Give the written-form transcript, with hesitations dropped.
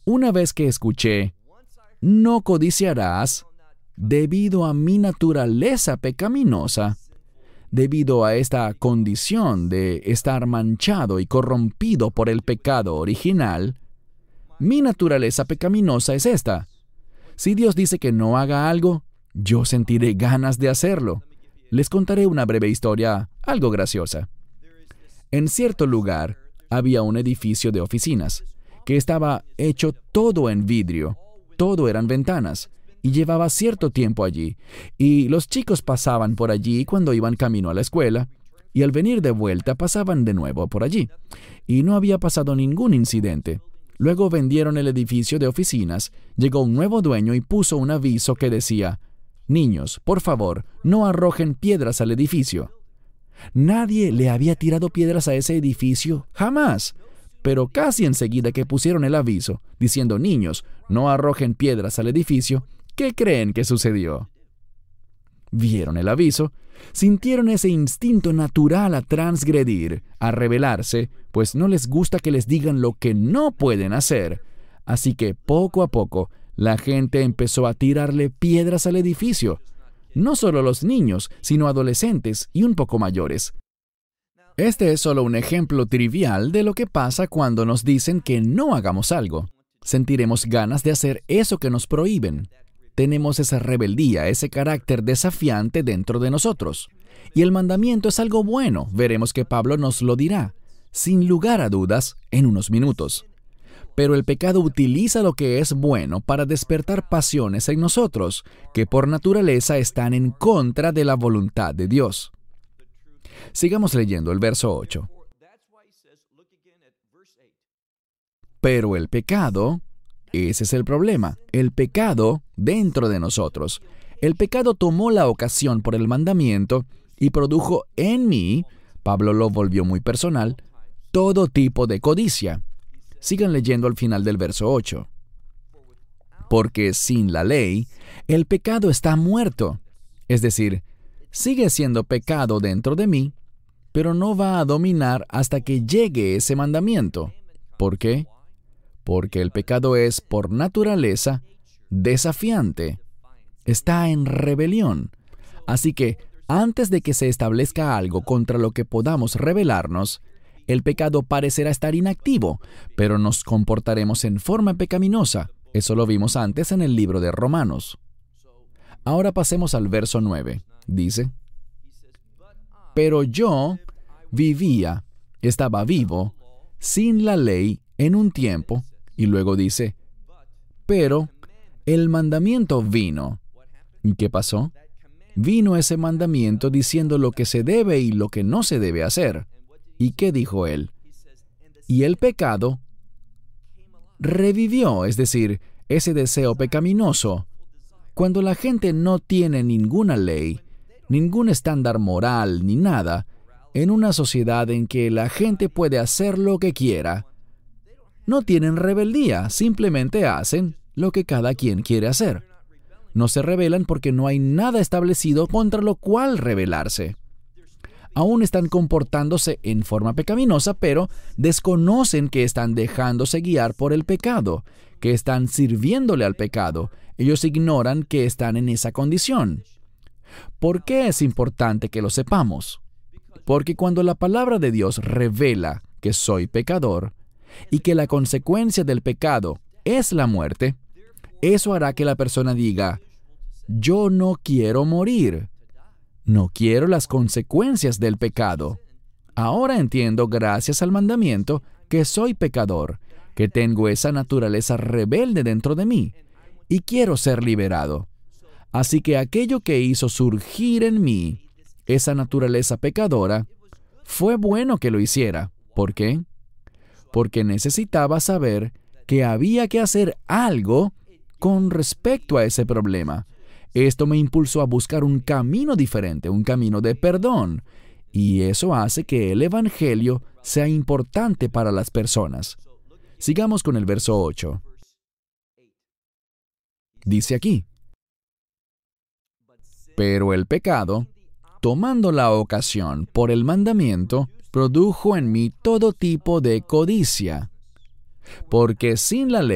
Una vez que escuché, no codiciarás, debido a mi naturaleza pecaminosa, debido a esta condición de estar manchado y corrompido por el pecado original, mi naturaleza pecaminosa es esta. Si Dios dice que no haga algo, yo sentiré ganas de hacerlo. Les contaré una breve historia, algo graciosa. En cierto lugar había un edificio de oficinas que estaba hecho todo en vidrio, todo eran ventanas, y llevaba cierto tiempo allí. Y los chicos pasaban por allí cuando iban camino a la escuela, y al venir de vuelta pasaban de nuevo por allí. Y no había pasado ningún incidente. Luego vendieron el edificio de oficinas, llegó un nuevo dueño y puso un aviso que decía: «Niños, por favor, no arrojen piedras al edificio». Nadie le había tirado piedras a ese edificio, jamás. Pero casi enseguida que pusieron el aviso, diciendo: «Niños, no arrojen piedras al edificio», ¿qué creen que sucedió? Vieron el aviso, sintieron ese instinto natural a transgredir, a rebelarse, pues no les gusta que les digan lo que no pueden hacer. Así que poco a poco, la gente empezó a tirarle piedras al edificio. No solo los niños, sino adolescentes y un poco mayores. Este es solo un ejemplo trivial de lo que pasa cuando nos dicen que no hagamos algo. Sentiremos ganas de hacer eso que nos prohíben. Tenemos esa rebeldía, ese carácter desafiante dentro de nosotros. Y el mandamiento es algo bueno, veremos que Pablo nos lo dirá, sin lugar a dudas, en unos minutos. Pero el pecado utiliza lo que es bueno para despertar pasiones en nosotros, que por naturaleza están en contra de la voluntad de Dios. Sigamos leyendo el verso 8. Pero el pecado, ese es el problema, el pecado dentro de nosotros. El pecado tomó la ocasión por el mandamiento y produjo en mí, Pablo lo volvió muy personal, todo tipo de codicia. Sigan leyendo al final del verso 8. Porque sin la ley, el pecado está muerto. Es decir, sigue siendo pecado dentro de mí, pero no va a dominar hasta que llegue ese mandamiento. ¿Por qué? Porque el pecado es, por naturaleza, desafiante. Está en rebelión. Así que, antes de que se establezca algo contra lo que podamos rebelarnos, el pecado parecerá estar inactivo, pero nos comportaremos en forma pecaminosa. Eso lo vimos antes en el libro de Romanos. Ahora pasemos al verso 9. Dice: pero yo estaba vivo, sin la ley en un tiempo, y luego dice: pero el mandamiento vino. ¿Y qué pasó? Vino ese mandamiento diciendo lo que se debe y lo que no se debe hacer. ¿Y qué dijo él? Y el pecado revivió, es decir, ese deseo pecaminoso. Cuando la gente no tiene ninguna ley, ningún estándar moral ni nada, en una sociedad en que la gente puede hacer lo que quiera, no tienen rebeldía, simplemente hacen lo que cada quien quiere hacer. No se rebelan porque no hay nada establecido contra lo cual rebelarse. Aún están comportándose en forma pecaminosa, pero desconocen que están dejándose guiar por el pecado, que están sirviéndole al pecado. Ellos ignoran que están en esa condición. ¿Por qué es importante que lo sepamos? Porque cuando la palabra de Dios revela que soy pecador y que la consecuencia del pecado es la muerte, eso hará que la persona diga: yo no quiero morir. No quiero las consecuencias del pecado. Ahora entiendo, gracias al mandamiento, que soy pecador, que tengo esa naturaleza rebelde dentro de mí, y quiero ser liberado. Así que aquello que hizo surgir en mí esa naturaleza pecadora, fue bueno que lo hiciera. ¿Por qué? Porque necesitaba saber que había que hacer algo con respecto a ese problema. Esto me impulsó a buscar un camino diferente, un camino de perdón, y eso hace que el Evangelio sea importante para las personas. Sigamos con el verso 8. Dice aquí: pero el pecado, tomando la ocasión por el mandamiento, produjo en mí todo tipo de codicia, porque sin la ley